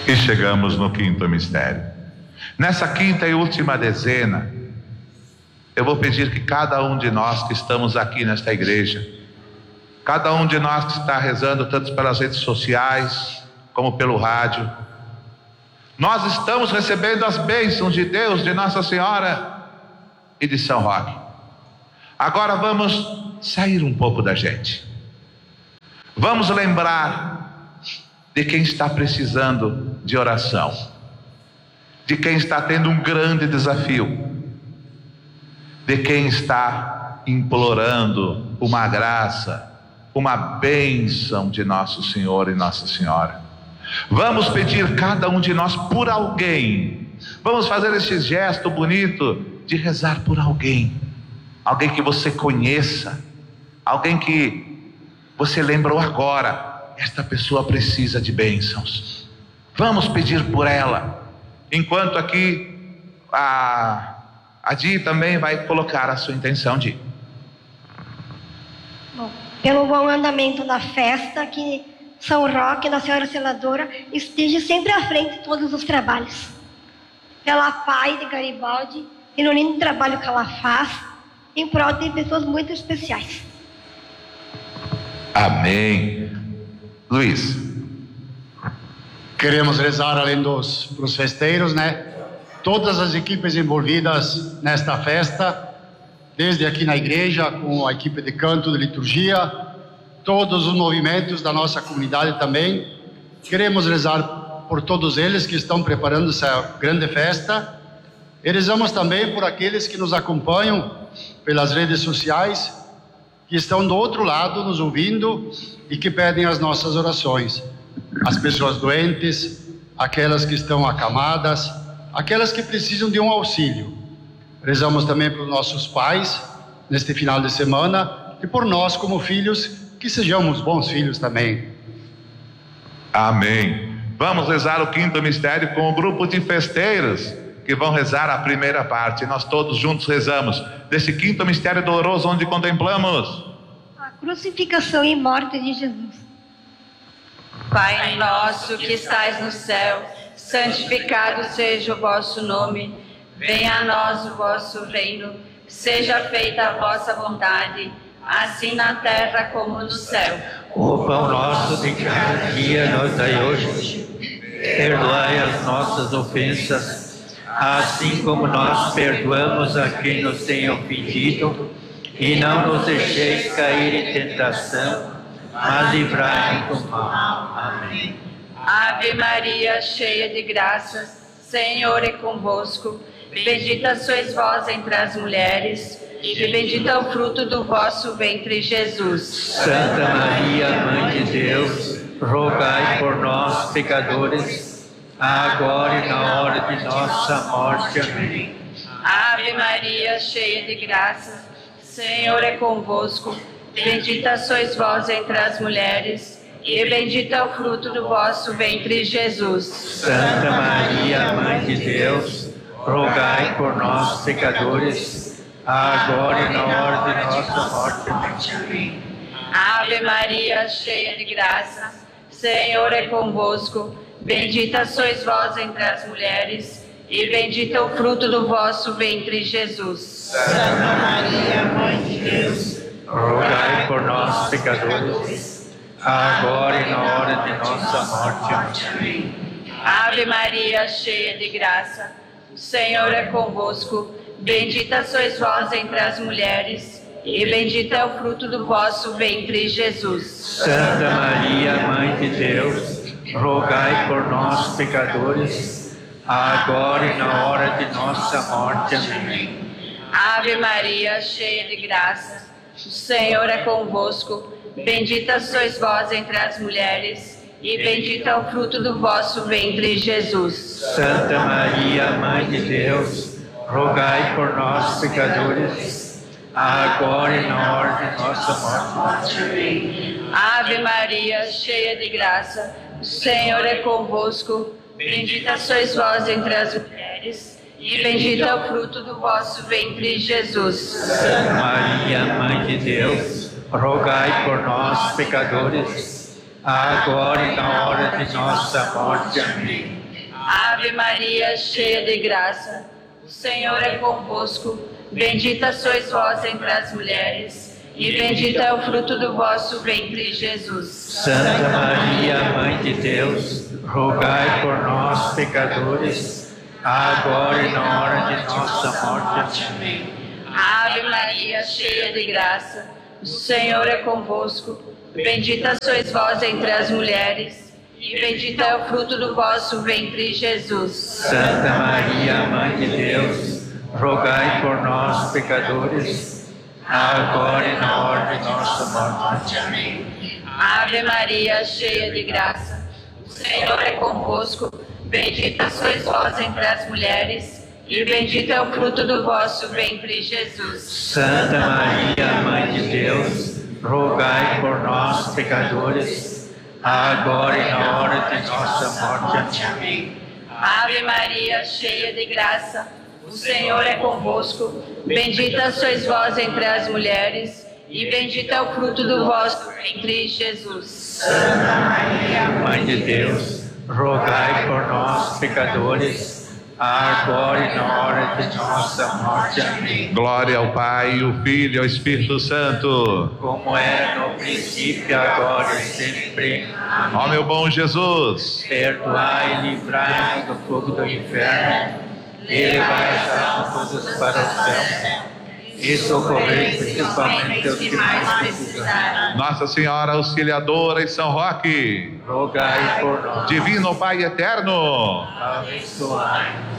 E chegamos no quinto mistério. Nessa quinta e última dezena, eu vou pedir que cada um de nós que estamos aqui nesta igreja, cada um de nós que está rezando tanto pelas redes sociais como pelo rádio, nós estamos recebendo as bênçãos de Deus, de Nossa Senhora e de São Roque. Agora vamos sair um pouco da gente. Vamos lembrar de quem está precisando de oração, de quem está tendo um grande desafio, de quem está implorando uma graça, uma bênção de Nosso Senhor e Nossa Senhora. Vamos pedir cada um de nós por alguém. Vamos fazer esse gesto bonito de rezar por alguém, alguém que você conheça, alguém que você lembrou agora. Esta pessoa precisa de bênçãos. Vamos pedir por ela. Enquanto aqui a Di também vai colocar a sua intenção, Di. Bom, pelo bom andamento da festa, que São Roque, Nossa Senhora Seladora, esteja sempre à frente de todos os trabalhos. Pela Pai de Garibaldi e no lindo trabalho que ela faz, em prol de pessoas muito especiais. Amém. Luiz. Queremos rezar além dos festeiros, né? Todas as equipes envolvidas nesta festa, desde aqui na igreja, com a equipe de canto, de liturgia, todos os movimentos da nossa comunidade também. Queremos rezar por todos eles que estão preparando essa grande festa. E rezamos também por aqueles que nos acompanham pelas redes sociais, que estão do outro lado nos ouvindo e que pedem as nossas orações. As pessoas doentes, aquelas que estão acamadas, aquelas que precisam de um auxílio. Rezamos também pelos nossos pais neste final de semana e por nós como filhos, que sejamos bons filhos também. Amém. Vamos rezar o quinto mistério com o grupo de festeiros que vão rezar a primeira parte. Nós todos juntos rezamos desse quinto mistério doloroso, onde contemplamos a crucificação e morte de Jesus. Pai nosso que estais no céu, santificado seja o vosso nome. Venha a nós o vosso reino. Seja feita a vossa vontade, assim na terra como no céu. O pão nosso de cada dia nos dai hoje. Perdoai as nossas ofensas, assim como nós perdoamos a quem nos tem ofendido. E não nos deixeis cair em tentação, mas livrai-nos do mal. Amém. Ave Maria, cheia de graça, Senhor é convosco. Bendita sois vós entre as mulheres, e bendito é o fruto do vosso ventre, Jesus. Santa Maria, Mãe de Deus, rogai por nós, pecadores, agora e na hora de nossa morte. Amém. Ave Maria, cheia de graça, Senhor é convosco. Bendita sois vós entre as mulheres, e bendito é o fruto do vosso ventre, Jesus. Santa Maria, Mãe de Deus, rogai por nós, pecadores, agora e na hora de nossa morte. Amém. Ave Maria, cheia de graça, Senhor é convosco. Bendita sois vós entre as mulheres, e bendito é o fruto do vosso ventre, Jesus. Santa Maria, Mãe de Deus, rogai por nós, pecadores, agora e na hora de nossa morte. Amém. Ave Maria, cheia de graça, o Senhor é convosco. Bendita sois vós entre as mulheres, e bendito é o fruto do vosso ventre, Jesus. Santa Maria, Mãe de Deus, rogai por nós, pecadores, agora e na hora de nossa morte. Amém. Ave Maria, cheia de graça, o Senhor é convosco. Bendita sois vós entre as mulheres, e bendito é o fruto do vosso ventre, Jesus. Santa Maria, Mãe de Deus, rogai por nós, pecadores, agora e na hora de nossa morte. Amém. Ave Maria, cheia de graça, o Senhor é convosco. Bendita sois vós entre as mulheres, e bendito é o fruto do vosso ventre, Jesus. Santa Maria, Mãe de Deus, rogai por nós, pecadores, agora e na hora de nossa morte. Amém. Ave Maria, cheia de graça, o Senhor é convosco. Bendita sois vós entre as mulheres, e bendito é o fruto do vosso ventre, Jesus. Santa Maria, Mãe de Deus, rogai por nós, pecadores, agora e na hora de nossa morte. Amém. Ave Maria, cheia de graça, o Senhor é convosco. Bendita sois vós entre as mulheres, e bendito é o fruto do vosso ventre, Jesus. Santa Maria, Mãe de Deus, rogai por nós, pecadores, agora e na hora de nossa morte. Amém. Ave Maria, cheia de graça, o Senhor é convosco. Bendita sois vós entre as mulheres, e bendito é o fruto do vosso ventre, Jesus. Santa Maria, Mãe de Deus, rogai por nós, pecadores, agora e na hora de nossa morte. Amém. Ave Maria, cheia de graça, o Senhor é convosco. Bendita sois vós entre as mulheres, e bendito é o fruto do vosso ventre, Jesus. Santa Maria, Mãe de Deus, rogai por nós, pecadores, agora e na hora de nossa morte. Amém. Glória ao Pai, ao Filho e ao Espírito Santo. Como é no princípio, agora e sempre. Ó meu bom Jesus, Perdoai e livrai do fogo do inferno, levai as almas todas para o céu, e socorrei principalmente os que mais precisarem. Nossa Senhora Auxiliadora e São Roque, Rogai por nós. Divino Pai Eterno, Abençoai.